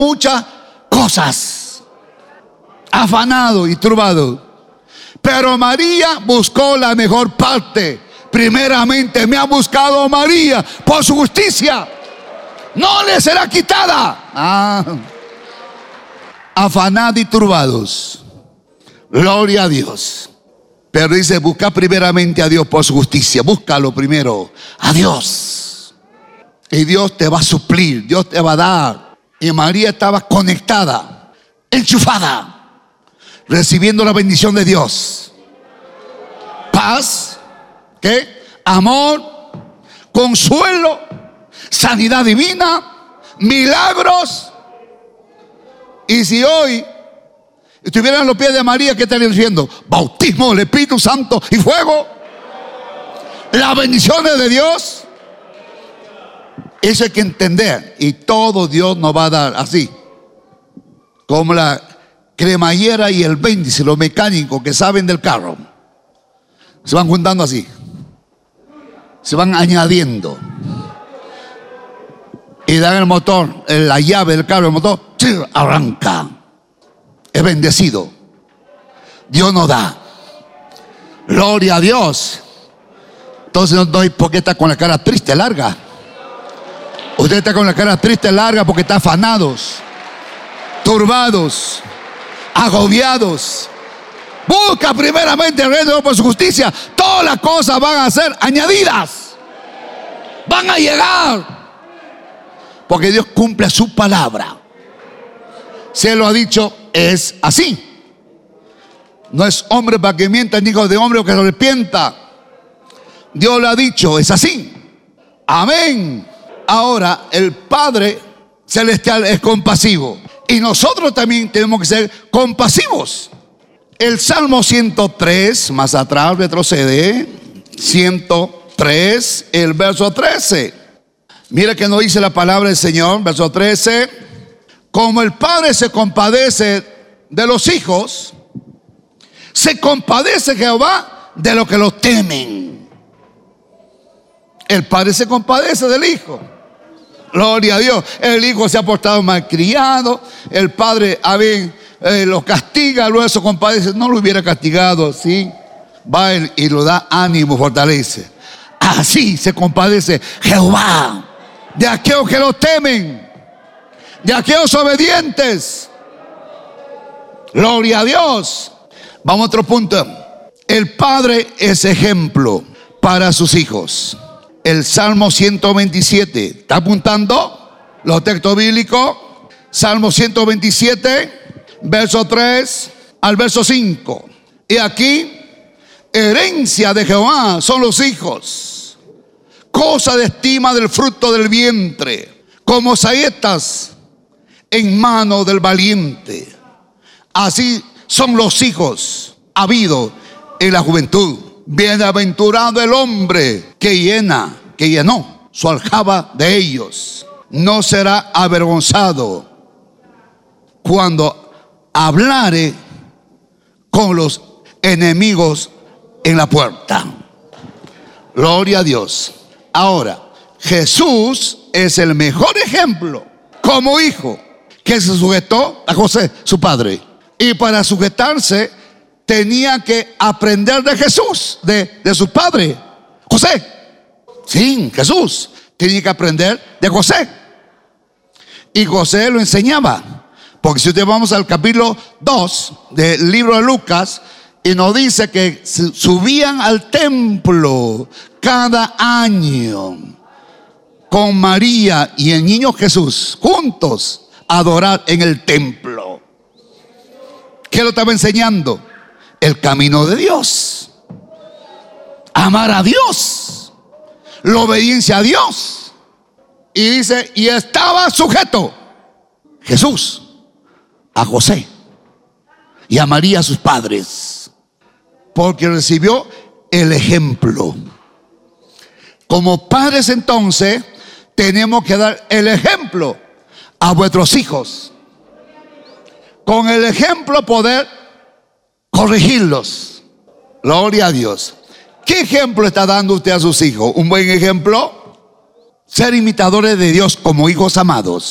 muchas cosas, afanado y turbado. Pero María buscó la mejor parte. Primeramente me ha buscado María por su justicia. No le será quitada. Afanados y turbados. Gloria a Dios. Pero dice, busca primeramente a Dios por su justicia. Búscalo primero, a Dios. Y Dios te va a suplir, Dios te va a dar. Y María estaba conectada, enchufada, recibiendo la bendición de Dios. Paz, ¿qué? Amor, consuelo, sanidad divina, milagros. Y si hoy estuvieran los pies de María, ¿qué estarían diciendo? Bautismo del Espíritu Santo y fuego. Las bendiciones de Dios. Eso hay que entender. Y todo Dios nos va a dar así. Como la cremallera y el vértice, los mecánicos que saben del carro. Se van juntando así. Se van añadiendo. Y dan el motor, la llave del carro, el motor, arranca. Es bendecido. Dios nos da. Gloria a Dios. Entonces no hay por qué estar con la cara triste, larga. Usted está con la cara triste, larga, porque está afanados, turbados, agobiados. Busca primeramente el reino de Dios por su justicia. Todas las cosas van a ser añadidas. Van a llegar. Porque Dios cumple su palabra. Se lo ha dicho, es así. No es hombre para que mienta, ni hijo de hombre para que se arrepienta. Dios lo ha dicho, es así. Amén. Ahora, el Padre Celestial es compasivo. Y nosotros también tenemos que ser compasivos. El Salmo 103, más atrás retrocede. 103, el verso 13. Mira que nos dice la palabra del Señor, verso 13. Como el Padre se compadece de los hijos, se compadece Jehová de los que los temen. El Padre se compadece del Hijo. Gloria a Dios. El Hijo se ha portado malcriado. El Padre lo castiga, luego se compadece. No lo hubiera castigado, ¿sí? Va él y lo da ánimo, fortalece. Así se compadece Jehová de aquellos que lo temen, de aquellos obedientes. Gloria a Dios. Vamos a otro punto. El Padre es ejemplo para sus hijos. El Salmo 127. ¿Está apuntando los textos bíblicos? Salmo 127, verso 3 al verso 5. Y aquí, herencia de Jehová son los hijos, cosa de estima del fruto del vientre, como saetas en mano del valiente. Así son los hijos habidos en la juventud. Bienaventurado el hombre que llenó su aljaba de ellos. No será avergonzado cuando hablare con los enemigos en la puerta. Gloria a Dios. Ahora, Jesús es el mejor ejemplo como hijo que se sujetó a José, su padre. Y para sujetarse tenía que aprender de Jesús, de su padre, José. Sí, Jesús tenía que aprender de José. Y José lo enseñaba. Porque si usted vamos al capítulo 2 del libro de Lucas, y nos dice que subían al templo cada año con María y el niño Jesús juntos a adorar en el templo. ¿Qué lo estaba enseñando? El camino de Dios, amar a Dios, la obediencia a Dios. Y dice, y estaba sujeto Jesús a José y a María, sus padres, porque recibió el ejemplo. Como padres, entonces tenemos que dar el ejemplo a vuestros hijos. Con el ejemplo poder corregirlos. Gloria a Dios. ¿Qué ejemplo está dando usted a sus hijos? ¿Un buen ejemplo? Ser imitadores de Dios como hijos amados.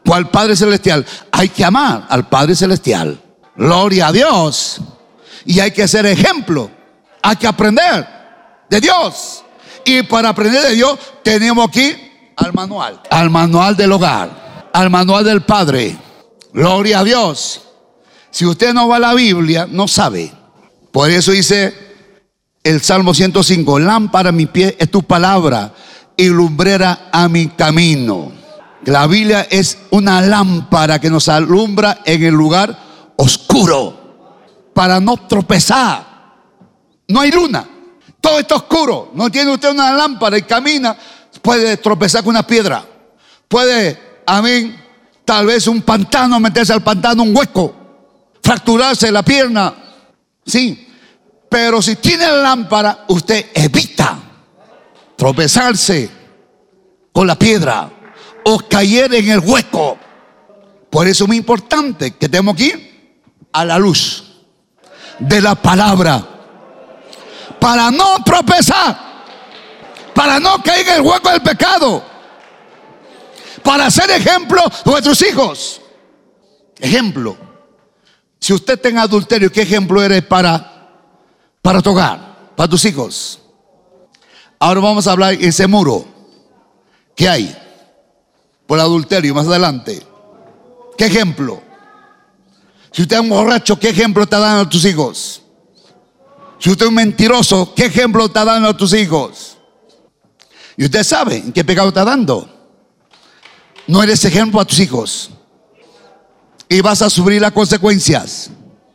¿Cuál Padre Celestial? Hay que amar al Padre Celestial. Gloria a Dios. Y hay que ser ejemplo. Hay que aprender de Dios. Y para aprender de Dios tenemos aquí al manual del hogar, al manual del Padre. Gloria a Dios. Si usted no va a la Biblia, no sabe. Por eso dice el Salmo 105: lámpara a mi pie es tu palabra y lumbrera a mi camino. La Biblia es una lámpara que nos alumbra en el lugar oscuro para no tropezar. No hay luna, todo está oscuro. No tiene usted una lámpara y camina, puede tropezar con una piedra, puede, amén, tal vez un pantano, meterse al pantano, un hueco, fracturarse la pierna. Sí, pero si tiene la lámpara, usted evita tropezarse con la piedra o caer en el hueco. Por eso es muy importante que estemos aquí a la luz de la palabra, para no tropezar, para no caer en el hueco del pecado, para ser ejemplo de nuestros hijos. Ejemplo. Si usted está en adulterio, ¿qué ejemplo eres para tu hogar, para tus hijos? Ahora vamos a hablar de ese muro que hay por adulterio más adelante. ¿Qué ejemplo? Si usted es un borracho, ¿qué ejemplo está dando a tus hijos? Si usted es un mentiroso, ¿qué ejemplo está dando a tus hijos? Y usted sabe en qué pecado está dando. No eres ejemplo a tus hijos y vas a sufrir las consecuencias.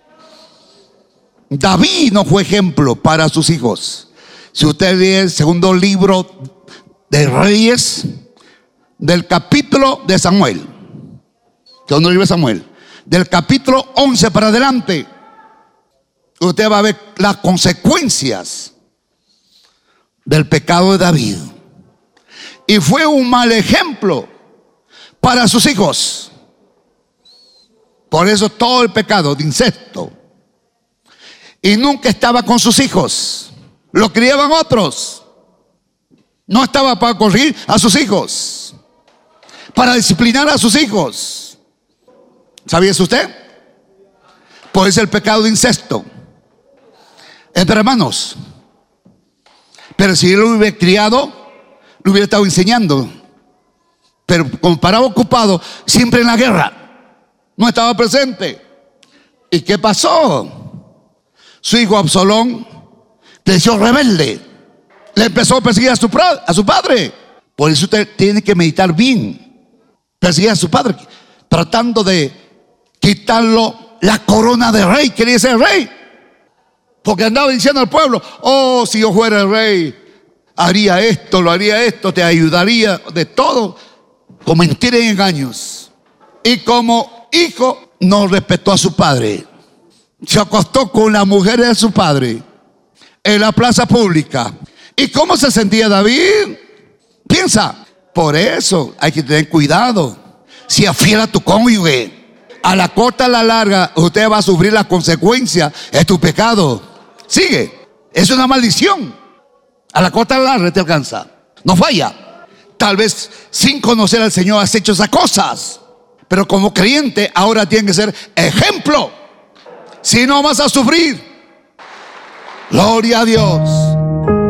David no fue ejemplo para sus hijos. Si usted lee el segundo libro de Reyes, del capítulo de Samuel, segundo libro de Samuel, del capítulo 11 para adelante, usted va a ver las consecuencias del pecado de David. Y fue un mal ejemplo para sus hijos. Por eso todo el pecado de incesto. Y nunca estaba con sus hijos, lo criaban otros. No estaba para corregir a sus hijos, para disciplinar a sus hijos. ¿Sabía eso usted? Por eso el pecado de incesto entre hermanos. Pero si él lo hubiera criado, lo hubiera estado enseñando. Pero como paraba ocupado siempre en la guerra, no estaba presente. ¿Y qué pasó? Su hijo Absalón creció rebelde, le empezó a perseguir a su padre. Por eso usted tiene que meditar bien. Perseguir a su padre, tratando de quitarlo la corona de rey. Quería ser rey, porque andaba diciendo al pueblo: oh, si yo fuera el rey, haría esto, lo haría esto, te ayudaría de todo, con mentiras y engaños. Y como hijo no respetó a su padre, se acostó con la mujer de su padre en la plaza pública. ¿Y cómo se sentía David? Piensa. Por eso hay que tener cuidado. Si afiera a tu cónyuge, a la corta, a la larga, usted va a sufrir las consecuencias de tu pecado. Sigue. Es una maldición. A la corta, a la larga te alcanza. No falla. Tal vez sin conocer al Señor has hecho esas cosas, pero como creyente ahora tiene que ser ejemplo. Si no, vas a sufrir. Gloria a Dios.